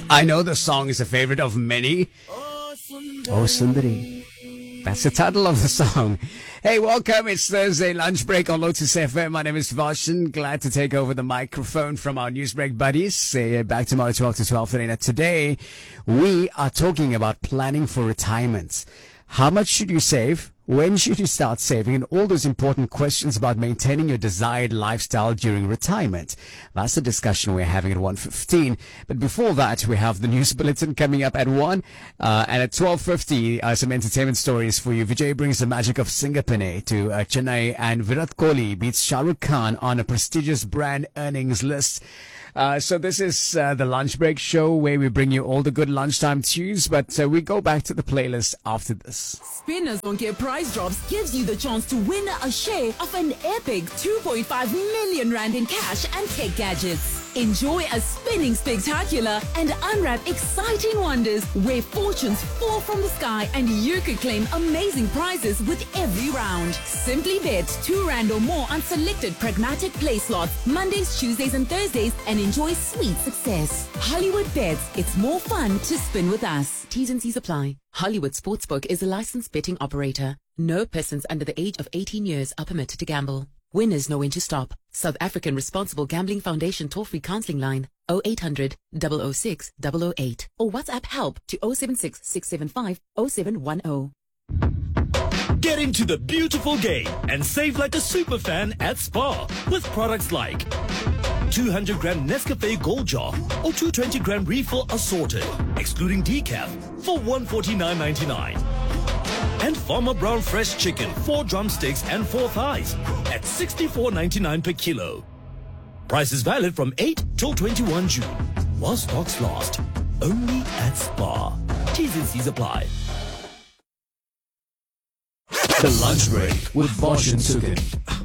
I know the song is a favorite of many. Oh, Sundari. That's the title of the song. Hey, welcome. It's Thursday lunch break on Lotus FM. My name is Varshan. Glad to take over the microphone from our news break buddies. Back tomorrow 12 to 12:30. Now, today, we are talking about planning for retirement. How much should you save? When should you start saving? And all those important questions about maintaining your desired lifestyle during retirement. That's the discussion we're having at 1:15. But before that, we have the news bulletin coming up at 1. And at 12:50, some entertainment stories for you. Vijay brings the magic of Singapore to Chennai, and Virat Kohli beats Shah Rukh Khan on a prestigious brand earnings list. So this is the lunch break show where we bring you all the good lunchtime tunes, but we go back to the playlist after this. Spinners Don't Care Prize Drops gives you the chance to win a share of an epic 2.5 million rand in cash and tech gadgets. Enjoy a spinning spectacular and unwrap exciting wonders where fortunes fall from the sky and you could claim amazing prizes with every round. Simply bet 2 rand or more on selected pragmatic play slots Mondays, Tuesdays and Thursdays and enjoy sweet success. Hollywood Bets. It's more fun to spin with us. T's and C's apply. Hollywood Sportsbook is a licensed betting operator. No persons under the age of 18 years are permitted to gamble. Winners know when to stop. South African Responsible Gambling Foundation toll-free counseling line 0800 006 008 or WhatsApp help to 076 675 0710. Get into the beautiful game and save like a super fan at Spar with products like 200-gram Nescafe Gold Jar or 220-gram refill assorted, excluding decaf, for $149.99. And Farmer Brown Fresh Chicken, 4 drumsticks and 4 thighs at $64.99 per kilo. Price is valid from 8 till 21 June. While stocks last. Only at Spar. T's and C's apply. The lunch break with Bosch and Sugan.